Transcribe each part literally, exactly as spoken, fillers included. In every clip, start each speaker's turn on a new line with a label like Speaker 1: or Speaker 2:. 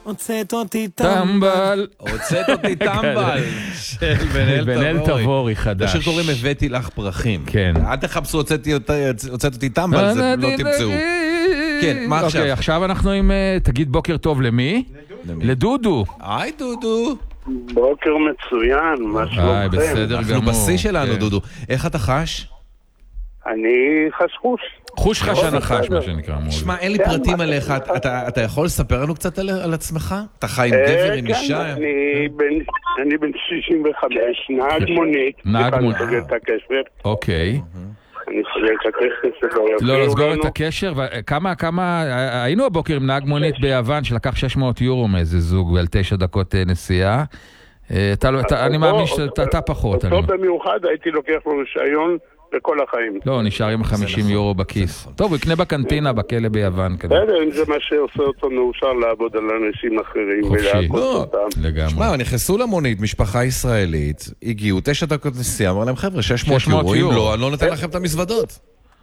Speaker 1: הוצאת אותי
Speaker 2: טמבל.
Speaker 3: הוצאת אותי טמבל. של בן-אל
Speaker 2: תבורי חדש.
Speaker 3: בשיר קוראים הבאתי לך פרחים.
Speaker 2: כן.
Speaker 3: אל תחפשו הוצאת אותי טמבל, זה לא תמצאו. כן, מה עכשיו?
Speaker 2: אוקיי, עכשיו אנחנו עם, תגיד בוקר טוב למי? לדודו.
Speaker 3: היי דודו.
Speaker 4: בוקר מצוין, מה שלומכם?
Speaker 2: בסדר גמור.
Speaker 3: אנחנו בשיא שלנו דודו. איך אתה חש?
Speaker 4: אני חשחוש.
Speaker 2: חוש חש הנחש, מה שנקרא.
Speaker 3: שמע, אין לי פרטים עליך, אתה יכול לספר לנו קצת על עצמך? אתה חי עם גבר, עם אישה?
Speaker 4: אני בן שישים וחמש, נהג מונית.
Speaker 2: נהג מונית.
Speaker 4: אני סוגר את הקשר.
Speaker 2: אוקיי.
Speaker 4: אני סוגר את הקשר שלא יביאו
Speaker 2: לא,
Speaker 4: לנו.
Speaker 2: לסגור את הקשר. כמה, כמה, היינו הבוקר עם נהג מונית ביוון, שלקח שש מאות יורו מאיזה זוג, ועל תשע דקות נסיעה. אני מאמין שאתה פחות.
Speaker 4: אותו במיוחד הייתי לוקח לו רישיון לכל החיים.
Speaker 2: לא, נשאר עם חמישים יורו בכיס. טוב, הוא יקנה בקנטינה, בכלא ביוון.
Speaker 4: בסדר, אם זה מה שעושה אותו מאושר לעבוד על אנשים אחרים.
Speaker 2: חופשי.
Speaker 3: לגמרי. שמע, נכנסו למונית, משפחה ישראלית, הגיעו תשע דקות נסיעה, אמר להם חבר'ה, שש מאות יורו, אם לא, אני לא נותן לכם את המזוודות.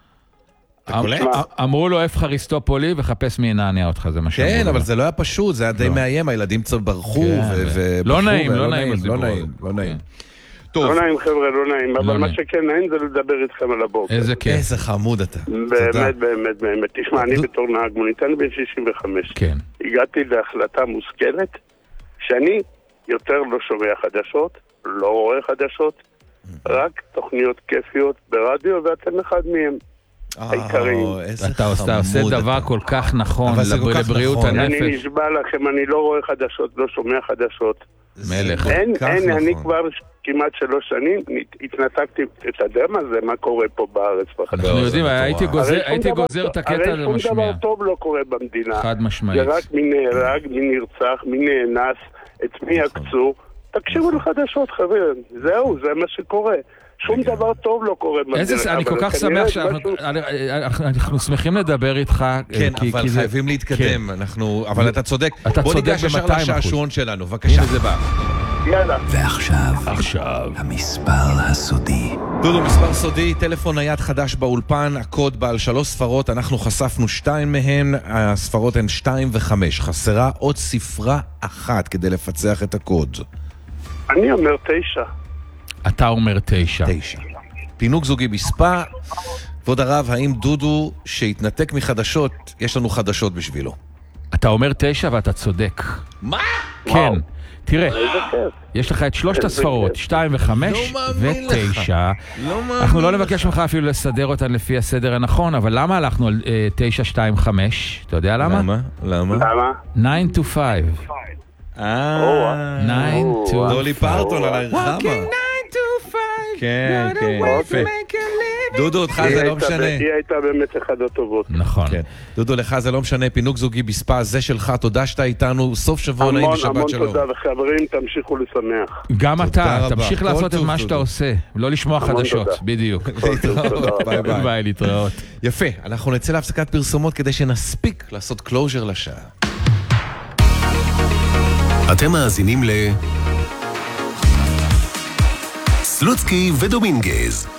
Speaker 2: אמרו לו איפה חריסטופולי וחפש מי ינענע אותך, זה מה שאמרו.
Speaker 3: כן, אבל זה לא היה פשוט, זה היה די מאיים, הילדים קצת ברחו
Speaker 2: לא נעים, לא נעים.
Speaker 3: לא נעים, לא נעים.
Speaker 4: לא נעים חבר'ה, לא נעים, אבל מה שכן נעים זה לדבר איתכם על הבוקר.
Speaker 2: איזה כיף.
Speaker 3: איזה חמוד אתה.
Speaker 4: באמת, באמת, באמת. תשמע, אני בתור נהג מונית, אני בן שישים וחמש.
Speaker 2: כן.
Speaker 4: הגעתי להחלטה מושכלת, שאני יותר לא שומע חדשות, לא רואה חדשות, רק תוכניות כיפיות ברדיו, ואתם אחד מהם. העיקריים.
Speaker 2: אתה עושה דבר כל כך נכון לבריאות הנפש.
Speaker 4: אני נשבע לכם, אני לא רואה חדשות, לא שומע חדשות.
Speaker 2: מלך.
Speaker 4: אין, אין, אני כבר כמעט שלוש שנים התנתקתי את הדם הזה, מה קורה פה בארץ.
Speaker 2: אנחנו יודעים, הייתי גוזר את הקטע הזה
Speaker 4: הרי שום
Speaker 2: משמיע.
Speaker 4: דבר טוב לא קורה במדינה.
Speaker 2: חד משמעית.
Speaker 4: זה רק מי נהרג, מי נרצח, מי נאנס, את מי יקצו. תקשיבו לחדשות, חבר'ה. זהו, זה מה שקורה. שום דבר טוב לא קורה במדינה.
Speaker 2: אני כל כך שמח שאנחנו שמחים לדבר איתך.
Speaker 3: כן, אבל חייבים להתקדם. אבל אתה צודק. בוא ניגש ישר לשעשועון שלנו. בבקשה.
Speaker 2: הנה זה בא.
Speaker 4: יאללה.
Speaker 5: ועכשיו,
Speaker 2: עכשיו,
Speaker 5: המספר הסודי.
Speaker 3: דודו, מספר סודי, טלפון נייד חדש באולפן, הקוד בעל שלוש ספרות, אנחנו חשפנו שתיים מהן, הספרות הן שתיים וחמש. חסרה עוד ספרה אחת כדי לפצח את הקוד.
Speaker 4: אני אומר תשע.
Speaker 2: אתה אומר תשע.
Speaker 3: תשע. פינוק זוגי בספה. כבוד הרב, האם דודו שהתנתק מחדשות, יש לנו חדשות בשבילו?
Speaker 2: אתה אומר תשע ואתה צודק.
Speaker 3: מה?
Speaker 2: כן. תראה, יש לך את שלושת הספרות, שתיים וחמש ותשע. אנחנו לא נבקש ממך אפילו לסדר אותן לפי הסדר הנכון, אבל למה הלכנו על תשע, שתיים, חמש? אתה יודע למה?
Speaker 3: למה? למה?
Speaker 4: למה?
Speaker 2: nine to five.
Speaker 3: אה,
Speaker 2: nine to five.
Speaker 3: דולי פרטון על הרחמה.
Speaker 2: nine to five.
Speaker 3: כן, כן, יפה. דודו, אותך זה לא משנה.
Speaker 4: היא הייתה באמת אחד הטובות.
Speaker 2: נכון.
Speaker 3: דודו, לך זה לא משנה, פינוק זוגי בספה, זה שלך, תודה שאתה איתנו, סוף שבוע נעים בשבת שלום.
Speaker 4: המון תודה, וחברים, תמשיכו לשמח.
Speaker 2: גם אתה, תמשיך לעשות את מה שאתה עושה, לא לשמוע חדשות, בדיוק.
Speaker 3: ביי ביי.
Speaker 2: ביי, להתראות.
Speaker 3: יפה, אנחנו נצא להפסקת פרסומות כדי שנספיק לעשות קלוז'ר לשעה.
Speaker 5: אתם מאזינים ל... סלוצקי ודומינגז